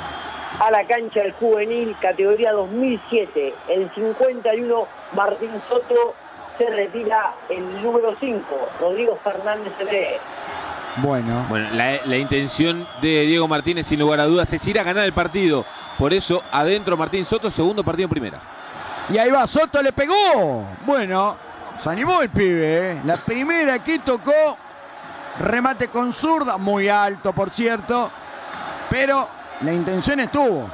A la cancha el juvenil, categoría dos mil siete, el cincuenta y uno, Martín Soto. Se retira el número cinco, Rodrigo Fernández Cebré. Bueno. Bueno, la, la intención de Diego Martínez, sin lugar a dudas, es ir a ganar el partido. Por eso, adentro Martín Soto, segundo partido en primera. Y ahí va, Soto le pegó. Bueno, se animó el pibe, ¿eh? La primera que tocó, remate con zurda, muy alto por cierto, pero la intención estuvo.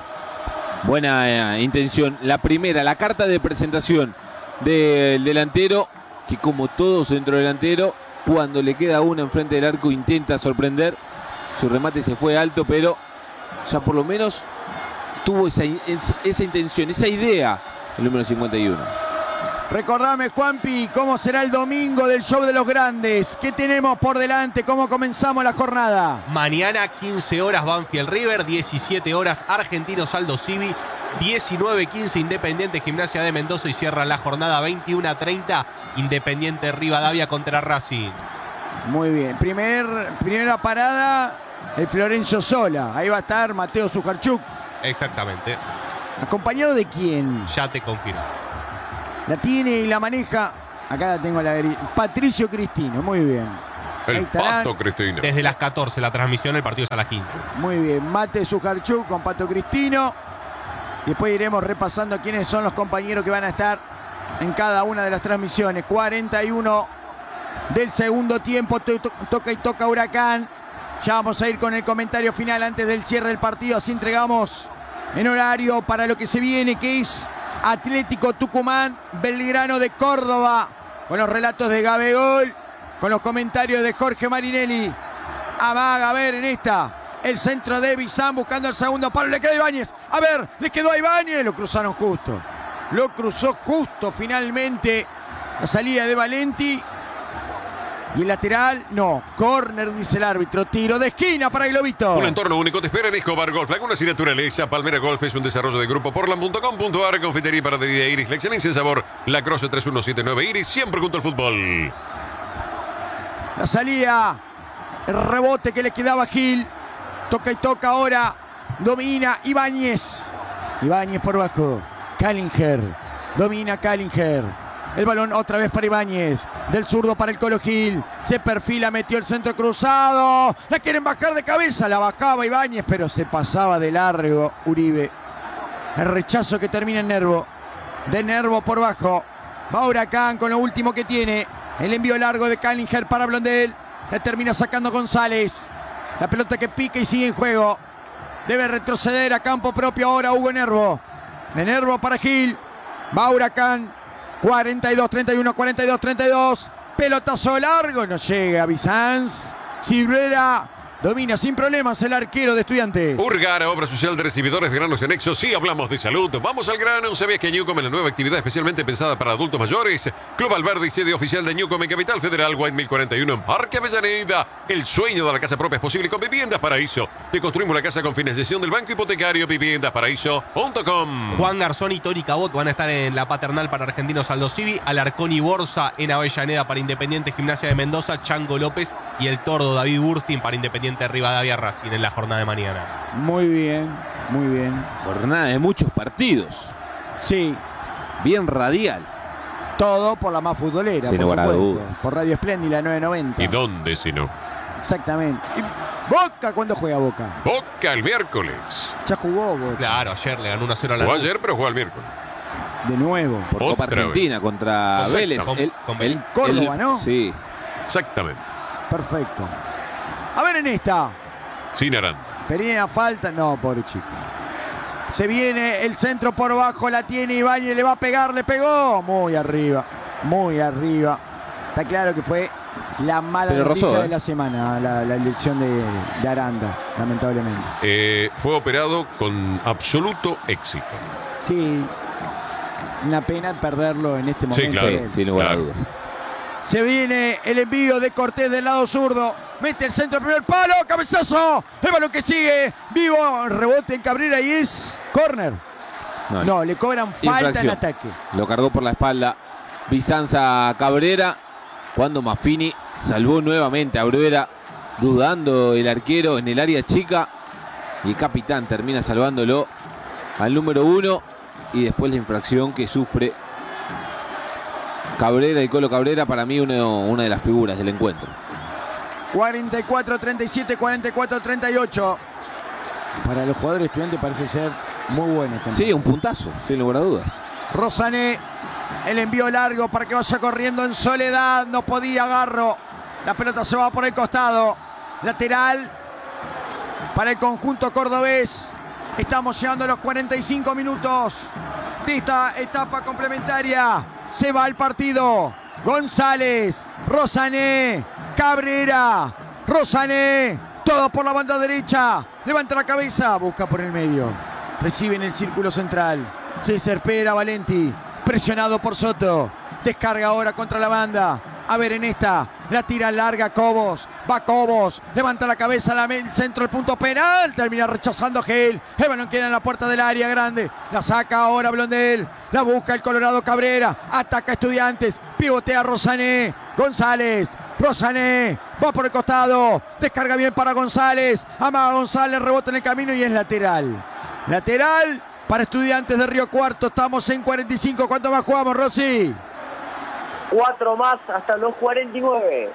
Buena eh, intención. La primera, la carta de presentación del delantero, que como todo centro delantero, cuando le queda una enfrente del arco intenta sorprender. Su remate se fue alto, pero ya por lo menos tuvo esa, esa intención, esa idea, el número cincuenta y uno. Recordame, Juanpi, cómo será el domingo del show de los grandes. ¿Qué tenemos por delante? ¿Cómo comenzamos la jornada? Mañana quince horas Banfield River, diecisiete horas Argentinos Aldo Civi, diecinueve quince Independiente Gimnasia de Mendoza y cierra la jornada veintiuno treinta Independiente Rivadavia contra Racing. Muy bien. Primer, primera parada, el Florencio Sola. Ahí va a estar Mateo Sujarchuk. Exactamente. ¿Acompañado de quién? Ya te confirmo. La tiene y la maneja. Acá la tengo, la de Patricio Cristino. Muy bien. Ahí El estarán. Pato Cristino. Desde las catorce la transmisión, el partido es a las quince. Muy bien. Mate Sujarchuk con Pato Cristino. Después iremos repasando quiénes son los compañeros que van a estar en cada una de las transmisiones. cuarenta y uno del segundo tiempo. To to toca y toca Huracán. Ya vamos a ir con el comentario final antes del cierre del partido. Así entregamos en horario para lo que se viene, que es Atlético Tucumán, Belgrano de Córdoba, con los relatos de Gabegol, con los comentarios de Jorge Marinelli. Amaga, a ver, en esta, el centro de Bizán buscando el segundo palo, le queda Ibáñez, a ver, le quedó a Ibáñez, lo cruzaron justo, lo cruzó justo finalmente, la salida de Valenti. Y el lateral, no, córner, dice el árbitro, tiro de esquina para Globito. Un entorno único te espera en Escobar Golf. Lagunas y naturaleza. Palmera Golf es un desarrollo de grupo Portland punto com punto a r. Confitería y panadería Iris. La excelencia en sabor. La Croce tres uno siete nueve Iris. Siempre junto al fútbol. La salida, el rebote que le quedaba a Gil. Toca y toca ahora. Domina Ibáñez. Ibáñez por bajo. Callinger. Domina Callinger. El balón otra vez para Ibáñez. Del zurdo para el Colo Gil. Se perfila, metió el centro cruzado. La quieren bajar de cabeza. La bajaba Ibáñez, pero se pasaba de largo Uribe. El rechazo que termina en Nervo. De Nervo por bajo. Va Huracán con lo último que tiene. El envío largo de Callinger para Blondel. La termina sacando González. La pelota que pica y sigue en juego. Debe retroceder a campo propio ahora Hugo Nervo. De Nervo para Gil. Va Huracán. cuarenta y dos treinta y uno, cuarenta y dos treinta y dos. Pelotazo largo. No llega Bizanz. Silvera domina sin problemas el arquero de Estudiantes. Urgara, obra social de recibidores de granos y anexos. Sí, hablamos de salud. Vamos al grano. ¿Sabías que Newcom es la nueva actividad especialmente pensada para adultos mayores? Club Alberdi, sede oficial de Newcom en Capital Federal, White mil cuarenta y uno en Parque Avellaneda. El sueño de la casa propia es posible con Viviendas Paraíso. Te construimos la casa con financiación del Banco Hipotecario. viviendas paraíso punto com. Juan Garzón y Tony Cabot van a estar en la paternal para Argentinos Aldo Civi. Alarcón y Borza en Avellaneda para Independiente Gimnasia de Mendoza. Chango López y el tordo David Burstin para Independiente Rivadavia Racing en la jornada de mañana. Muy bien, muy bien. Jornada de muchos partidos. Sí, Bien radial. todo por la más futbolera, Sin por lugar a supuesto. dudas. Por Radio Espléndida nueve noventa. ¿Y dónde si no? Exactamente. Y Boca, ¿cuándo juega Boca? Boca el miércoles. Ya jugó Boca. Claro, ayer le ganó uno a cero a la Jugó Luz. ayer, pero jugó el miércoles. De nuevo. Por Copa Otra Argentina contra Exacto. Vélez. Con- El- con el- Vélez. Córdoba, el- ¿no? Sí. Exactamente. Perfecto. A ver en esta. Sin Aranda. Pequeña falta. No, pobre chico. Se viene el centro por bajo. La tiene Ibáñez. Le va a pegar. Le pegó. Muy arriba. Muy arriba. Está claro que fue la mala Pero noticia rozó, ¿eh? de la semana. La, la elección de, de Aranda. Lamentablemente. Eh, fue operado con absoluto éxito. Sí. Una pena perderlo en este Sí, momento. claro. Sí, sin lugar a Claro. dudas. Se viene el envío de Cortés del lado zurdo. Mete el centro, primer palo, cabezazo. El balón que sigue. Vivo, rebote en Cabrera y es córner. No, No, le cobran falta en infracción. ataque. Lo cargó por la espalda Bizanza Cabrera. Cuando Maffini salvó nuevamente a Bruera, dudando el arquero en el área chica. Y el capitán termina salvándolo al número uno. Y después la infracción que sufre Cabrera, el Colo Cabrera, para mí uno, una de las figuras del encuentro. cuarenta y cuatro treinta y siete, cuarenta y cuatro treinta y ocho. Para los jugadores estudiantes parece ser muy bueno. este Sí, un puntazo, sin lugar a dudas. Rosané, el envío largo para que vaya corriendo en soledad. No podía Garro. La pelota se va por el costado. Lateral para el conjunto cordobés. Estamos llegando a los cuarenta y cinco minutos de esta etapa complementaria. Se va el partido. González, Rosané, Cabrera, Rosané. Todo por la banda derecha. Levanta la cabeza. Busca por el medio. Recibe en el círculo central. Se desespera Valenti. Presionado por Soto. Descarga ahora contra la banda. A ver en esta. La tira larga Cobos. Va Cobos. Levanta la cabeza. La, el centro del punto penal. Termina rechazando Gil. El balón queda en la puerta del área grande. La saca ahora Blondel. La busca el Colorado Cabrera. Ataca Estudiantes. Pivotea Rosané. González. Rosané. Va por el costado. Descarga bien para González. Amaga González. Rebota en el camino y es lateral. Lateral para Estudiantes de Río Cuarto. Estamos en cuarenta y cinco. ¿Cuánto más jugamos, Rossi? Cuatro más hasta los cuarenta y nueve.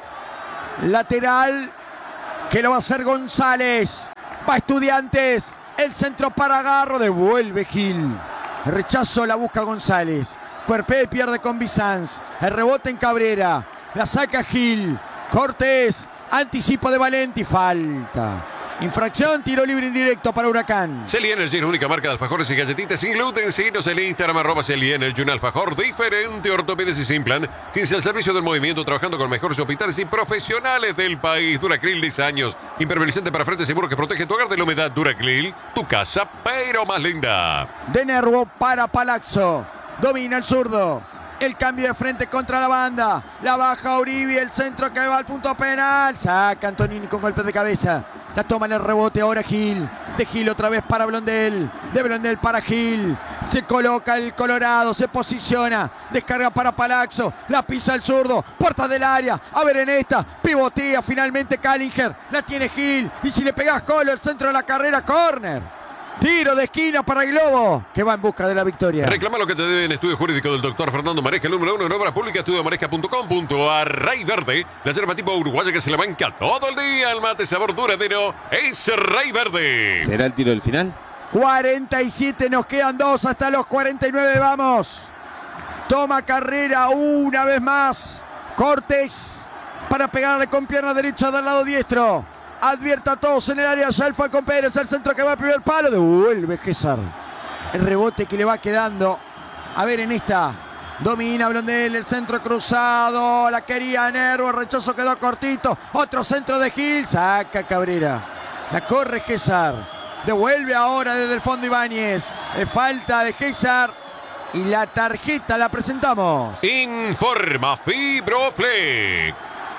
Lateral que lo va a hacer González. Va Estudiantes. El centro para Garro. Devuelve Gil. El rechazo la busca González. Cuerpé pierde con Bizanz. El rebote en Cabrera. La saca Gil. Cortés. Anticipo de Valenti. Falta. Infracción, tiro libre indirecto para Huracán. Celi Energy es la única marca de alfajores y galletitas sin gluten. Síguenos en el Instagram, arroba Celi Energy, un alfajor diferente, ortopedes y sin plan. Ciencia al servicio del movimiento, trabajando con mejores hospitales y profesionales del país. Duracril, diez años. Impermeabilizante para frente seguro que protege tu hogar de la humedad. Duracril, tu casa, pero más linda. De Nervo para Palazzo. Domina el zurdo. El cambio de frente contra la banda. La baja Uribe, el centro que va al punto penal. Saca Antonini con golpe de cabeza. La toma en el rebote ahora Gil. De Gil otra vez para Blondel. De Blondel para Gil. Se coloca el Colorado. Se posiciona. Descarga para Palazzo. La pisa el zurdo. Puerta del área. A ver en esta. Pivotea finalmente Callinger. La tiene Gil. Y si le pegás Colo, el centro de la carrera. Córner. Tiro de esquina para el Globo, que va en busca de la victoria. Reclama lo que te debe en Estudio Jurídico del doctor Fernando Maresca, el número uno en obra pública, estudio maresca punto com punto a r. Rey Verde, la yerba tipo uruguaya que se le banca todo el día. El mate sabor duradero es Rey Verde. ¿Será el tiro del final? cuarenta y siete, nos quedan dos hasta los cuarenta y nueve, vamos. Toma carrera una vez más. Cortés para pegarle con pierna derecha del lado diestro. Advierta a todos en el área. Ya el Falcón Pérez, el centro que va al primer palo. Devuelve César. El rebote que le va quedando. A ver en esta. Domina Blondel, el centro cruzado. La quería Nervo. El rechazo quedó cortito. Otro centro de Gil. Saca Cabrera. La corre César. Devuelve ahora desde el fondo Ibáñez. De falta de César. Y la tarjeta la presentamos. Informa Fibroflex.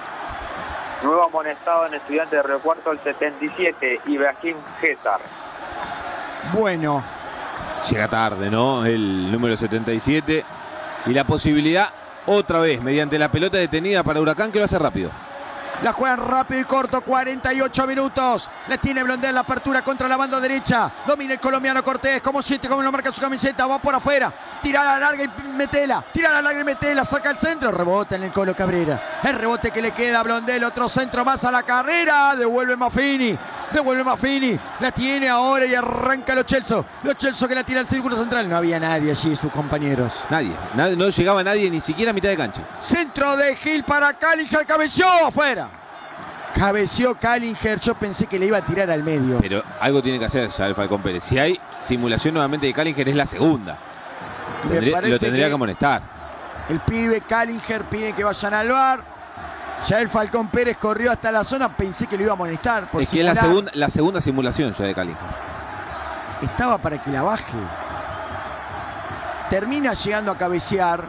Nuevo amonestado en Estudiantes de Río Cuarto, el setenta y siete, Ibrahim César. Bueno. Llega tarde, ¿no? El número setenta y siete. Y la posibilidad, otra vez, mediante la pelota detenida para Huracán, que lo hace rápido. La juegan rápido y corto, cuarenta y ocho minutos. La tiene Blondel, la apertura contra la banda derecha. Domina el colombiano Cortés, como siete, como lo marca su camiseta. Va por afuera, tira la larga y metela. Tira la larga y metela, saca el centro. Rebota en el Colo Cabrera. El rebote que le queda a Blondel, otro centro más a la carrera. Devuelve Maffini. Devuelve Maffini. La tiene ahora y arranca Lo Celso. Lo Celso que la tira al círculo central. No había nadie allí, sus compañeros. Nadie, nadie, no llegaba nadie, ni siquiera a mitad de cancha. Centro de Gil para Callinger, cabeció afuera. Cabeció Callinger, yo pensé que le iba a tirar al medio. Pero algo tiene que hacer ya el Falcón Pérez. Si hay simulación nuevamente de Callinger, es la segunda. Tendría, lo tendría que, que amonestar. El pibe Callinger pide que vayan al V A R. Ya el Falcón Pérez corrió hasta la zona, pensé que lo iba a amonestar. Por es que es la segunda, la segunda simulación ya de Callinger. Estaba para que la baje. Termina llegando a cabecear.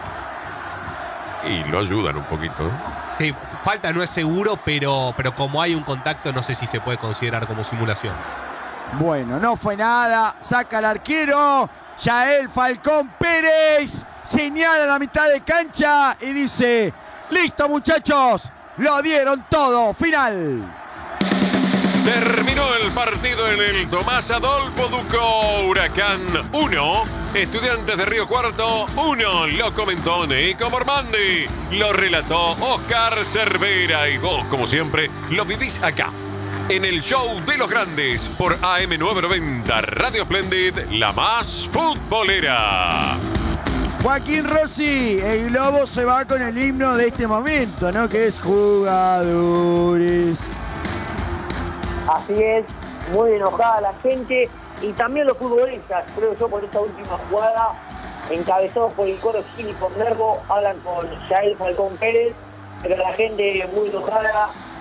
Y lo ayudan un poquito. Sí, falta no es seguro, pero, pero como hay un contacto, no sé si se puede considerar como simulación. Bueno, no fue nada. Saca el arquero. Yael Falcón Pérez señala la mitad de cancha y dice: listo, muchachos, lo dieron todo. Final. Terminó el partido en el Tomás Adolfo Ducó. Huracán uno, Estudiantes de Río Cuarto uno. Lo comentó Nico Mormandi, lo relató Oscar Cervera y vos, como siempre, lo vivís acá, en el show de los grandes por A M novecientos noventa Radio Splendid, la más futbolera. Joaquín Rossi, el Globo se va con el himno de este momento, ¿no? Que es jugadores. Así es, muy enojada la gente y también los futbolistas, creo yo, por esta última jugada, encabezados por el Coro Gil y por Nervo, hablan con Yael Falcón Pérez, pero la gente muy enojada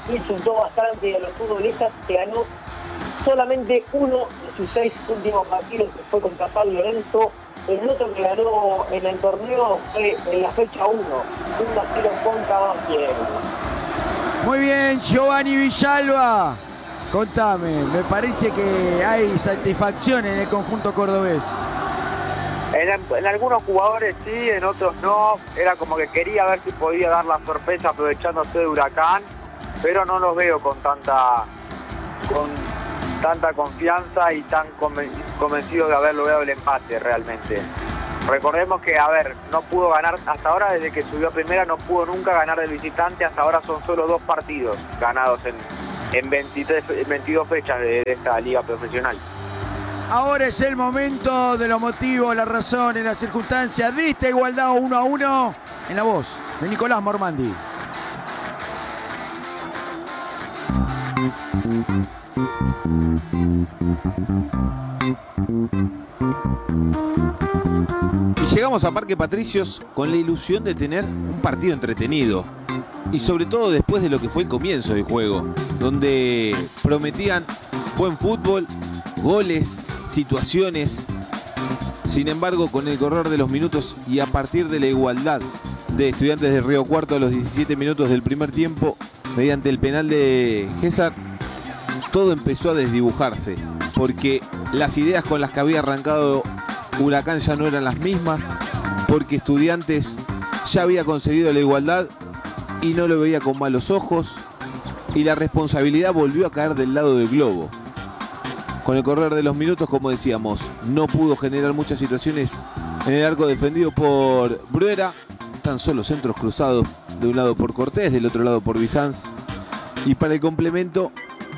insultó bastante a los futbolistas, que ganó solamente uno de sus seis últimos partidos, que fue contra San Lorenzo. El otro que ganó en el torneo fue en la fecha uno, un a cero contra Banfield. Muy bien, Giovanni Villalba. Contame, me parece que hay satisfacción en el conjunto cordobés. En, en algunos jugadores sí, en otros no. Era como que quería ver si podía dar la sorpresa aprovechándose de Huracán, pero no los veo con tanta con tanta confianza y tan convencido de haber logrado el empate realmente. Recordemos que, a ver, no pudo ganar hasta ahora, desde que subió a primera, no pudo nunca ganar del visitante. Hasta ahora son solo dos partidos ganados en, en veintitrés, veintidós fechas de, de esta liga profesional. Ahora es el momento de los motivos, las razones, las circunstancias de esta igualdad uno a uno en la voz de Nicolás Mormandi. Y llegamos a Parque Patricios con la ilusión de tener un partido entretenido. Y sobre todo después de lo que fue el comienzo del juego, donde prometían buen fútbol, goles, situaciones. Sin embargo, con el correr de los minutos y a partir de la igualdad de Estudiantes de Río Cuarto a los diecisiete minutos del primer tiempo, mediante el penal de Gésar, todo empezó a desdibujarse, porque las ideas con las que había arrancado Huracán ya no eran las mismas, porque Estudiantes ya había conseguido la igualdad y no lo veía con malos ojos, y la responsabilidad volvió a caer del lado del globo. Con el correr de los minutos, como decíamos, no pudo generar muchas situaciones en el arco defendido por Bruera, tan solo centros cruzados de un lado por Cortés, del otro lado por Bizanz, y para el complemento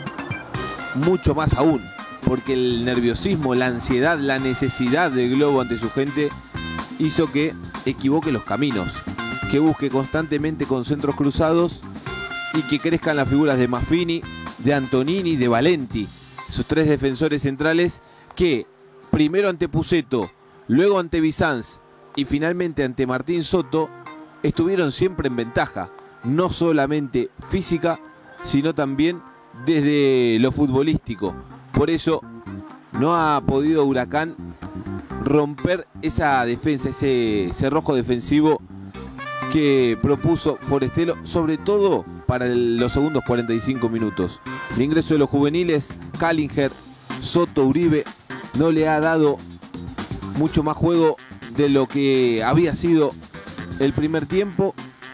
mucho más aún, porque el nerviosismo, la ansiedad, la necesidad del globo ante su gente hizo que equivoque los caminos, que busque constantemente con centros cruzados y que crezcan las figuras de Maffini, de Antonini, de Valenti, esos tres defensores centrales que primero ante Pusetto, luego ante Bizanz y finalmente ante Martín Soto estuvieron siempre en ventaja, no solamente física, sino también desde lo futbolístico. Por eso no ha podido Huracán romper esa defensa, ese cerrojo defensivo que propuso Forestelo, sobre todo para el, los segundos cuarenta y cinco minutos. El ingreso de los juveniles, Callinger, Soto, Uribe, no le ha dado mucho más juego de lo que había sido el primer tiempo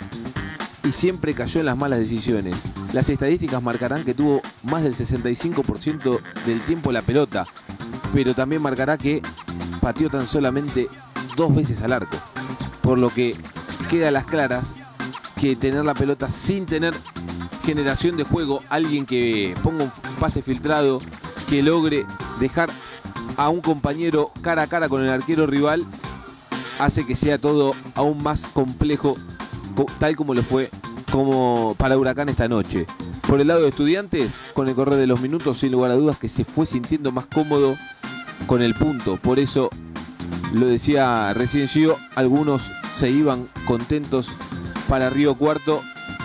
y siempre cayó en las malas decisiones. Las estadísticas marcarán que tuvo más del sesenta y cinco por ciento del tiempo la pelota, pero también marcará que pateó tan solamente dos veces al arco, por lo que queda a las claras que tener la pelota sin tener generación de juego, alguien que ponga un pase filtrado, que logre dejar a un compañero cara a cara con el arquero rival, hace que sea todo aún más complejo, tal como lo fue como para Huracán esta noche. Por el lado de Estudiantes, con el correr de los minutos, sin lugar a dudas que se fue sintiendo más cómodo con el punto. Por eso, lo decía recién Gio, algunos se iban contentos para Río Cuarto,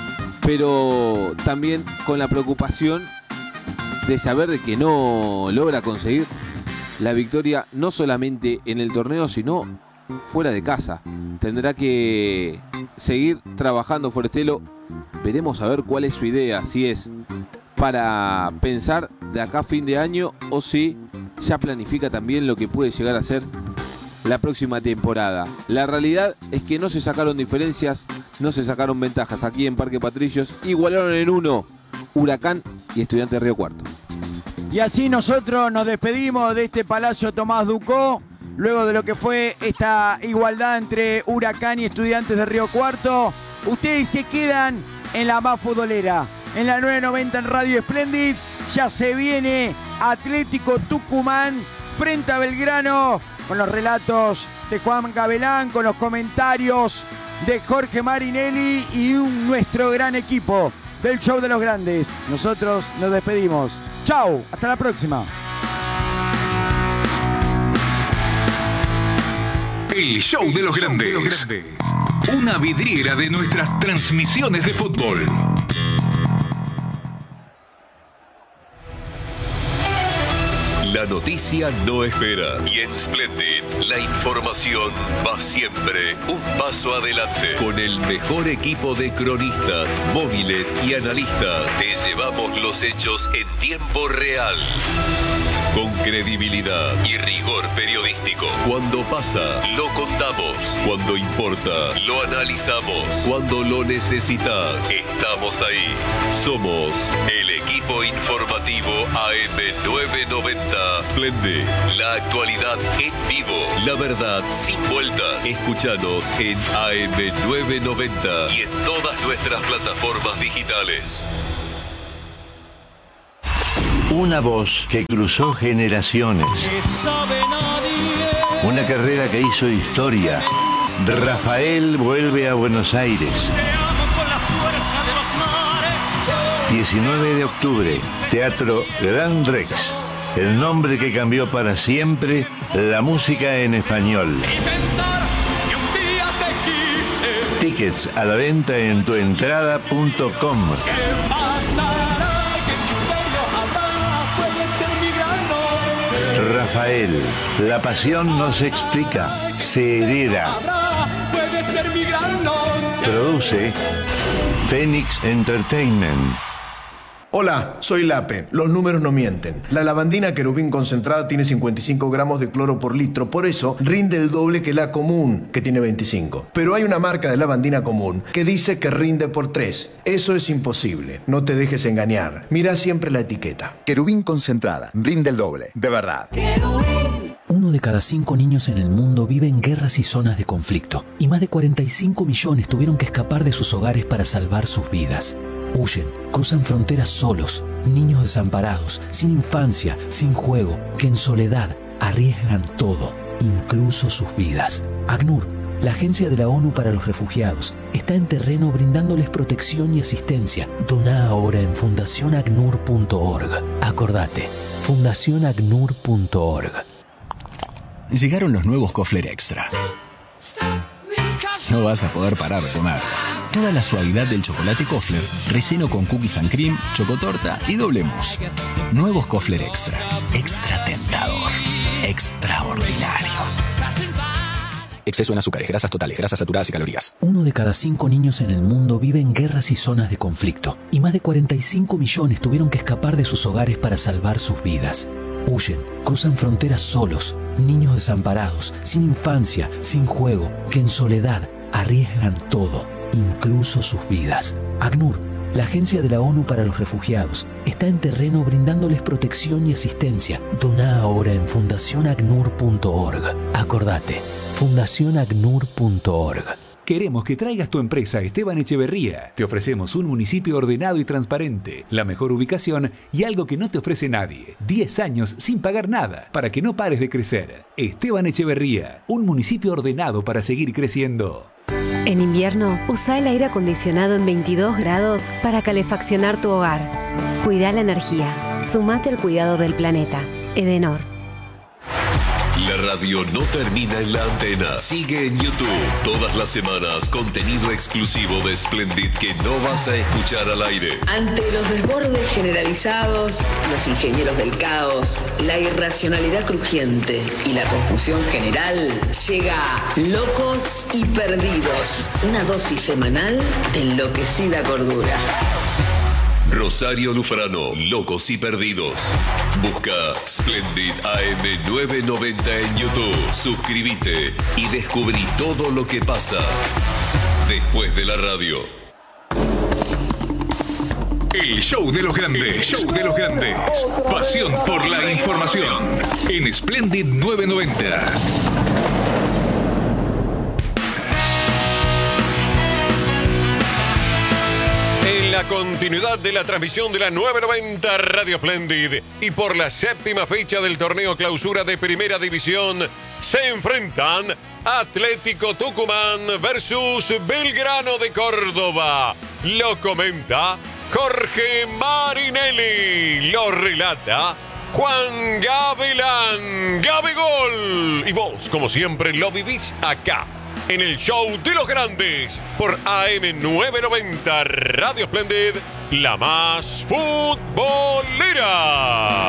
pero también con la preocupación de saber de que no logra conseguir la victoria no solamente en el torneo, sino fuera de casa. Tendrá que seguir trabajando Forestelo. Veremos a ver cuál es su idea, si es para pensar de acá a fin de año o si ya planifica también lo que puede llegar a ser la próxima temporada. La realidad es que no se sacaron diferencias, no se sacaron ventajas aquí en Parque Patricios. Igualaron en uno Huracán y Estudiantes de Río Cuarto. Y así nosotros nos despedimos de este Palacio Tomás Ducó, luego de lo que fue esta igualdad entre Huracán y Estudiantes de Río Cuarto. Ustedes se quedan en la más futbolera, en la nueve noventa en Radio Splendid. Ya se viene Atlético Tucumán frente a Belgrano, con los relatos de Juan Gabelán, con los comentarios de Jorge Marinelli y un, nuestro gran equipo del Show de los Grandes. Nosotros nos despedimos. Chau, hasta la próxima. El Show de los Grandes. Una vidriera de nuestras transmisiones de fútbol. La noticia no espera. Y en Splendid, la información va siempre un paso adelante. Con el mejor equipo de cronistas, móviles y analistas, te llevamos los hechos en tiempo real. Con credibilidad y rigor periodístico. Cuando pasa, lo contamos. Cuando importa, lo analizamos. Cuando lo necesitas, estamos ahí. Somos el equipo informativo A M novecientos noventa. Splendid, la actualidad en vivo. La verdad sin vueltas. Escúchanos en A M novecientos noventa y en todas nuestras plataformas digitales. Una voz que cruzó generaciones. Una carrera que hizo historia. Rafael vuelve a Buenos Aires. diecinueve de octubre, Teatro Gran Rex. El nombre que cambió para siempre la música en español. Tickets a la venta en tuentrada punto com. Rafael, la pasión no se explica, se hereda. Produce Phoenix Entertainment. Hola, soy Lape. Los números no mienten. La lavandina querubín concentrada tiene cincuenta y cinco gramos de cloro por litro, por eso rinde el doble que la común, que tiene veinticinco. Pero hay una marca de lavandina común que dice que rinde por tres. Eso es imposible. No te dejes engañar. Mira siempre la etiqueta. Querubín concentrada, rinde el doble, de verdad. Uno de cada cinco niños en el mundo vive en guerras y zonas de conflicto, y más de cuarenta y cinco millones tuvieron que escapar de sus hogares para salvar sus vidas. Huyen, cruzan fronteras solos, niños desamparados, sin infancia, sin juego, que en soledad arriesgan todo, incluso sus vidas. ACNUR, la Agencia de la ONU para los Refugiados, está en terreno brindándoles protección y asistencia. Doná ahora en fundación acnur punto org. Acordate, fundación acnur punto org. Llegaron los nuevos Kofler Extra. No vas a poder parar de comer. Toda la suavidad del chocolate Kofler, relleno con cookies and cream, chocotorta y doble mousse. Nuevos Kofler Extra. Extra tentador. Extraordinario. Exceso en azúcares, grasas totales, grasas saturadas y calorías. Uno de cada cinco niños en el mundo vive en guerras y zonas de conflicto, y más de cuarenta y cinco millones tuvieron que escapar de sus hogares para salvar sus vidas. Huyen, cruzan fronteras solos, niños desamparados, sin infancia, sin juego, que en soledad arriesgan todo, incluso sus vidas. ACNUR, la Agencia de la ONU para los Refugiados, está en terreno brindándoles protección y asistencia. Doná ahora en fundación acnur punto org. Acordate, fundación acnur punto org. Queremos que traigas tu empresa a Esteban Echeverría. Te ofrecemos un municipio ordenado y transparente, la mejor ubicación y algo que no te ofrece nadie. diez años sin pagar nada, para que no pares de crecer. Esteban Echeverría, un municipio ordenado para seguir creciendo. En invierno, usa el aire acondicionado en veintidós grados para calefaccionar tu hogar. Cuida la energía. Sumate al cuidado del planeta. Edenor. La radio no termina en la antena. Sigue en YouTube. Todas las semanas, contenido exclusivo de Splendid que no vas a escuchar al aire. Ante los desbordes generalizados, los ingenieros del caos, la irracionalidad crujiente y la confusión general, llega Locos y Perdidos. Una dosis semanal de enloquecida cordura. Rosario Lufrano, Locos y Perdidos. Busca Splendid A M novecientos noventa en YouTube. Suscríbete y descubrí todo lo que pasa después de la radio. El show de los grandes. El show de los grandes. Pasión por la información. En Splendid novecientos noventa. En la continuidad de la transmisión de la novecientos noventa Radio Splendid y por la séptima fecha del torneo clausura de Primera División, se enfrentan Atlético Tucumán versus Belgrano de Córdoba. Lo comenta Jorge Marinelli. Lo relata Juan Gavilán. Gabigol. Y vos, como siempre, lo vivís acá, en el show de los grandes, por A M novecientos noventa Radio Splendid, la más futbolera.